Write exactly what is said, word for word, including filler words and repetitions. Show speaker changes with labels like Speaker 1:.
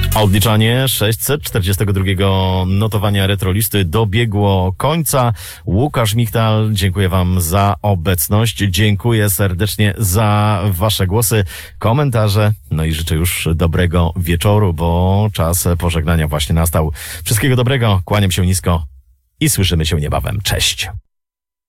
Speaker 1: Odliczanie sześćset czterdziestego drugiego notowania Retrolisty dobiegło końca. Łukasz Michtal, dziękuję wam za obecność. Dziękuję serdecznie za wasze głosy, komentarze. No i życzę już dobrego wieczoru, bo czas pożegnania właśnie nastał. Wszystkiego dobrego, kłaniam się nisko i słyszymy się niebawem. Cześć.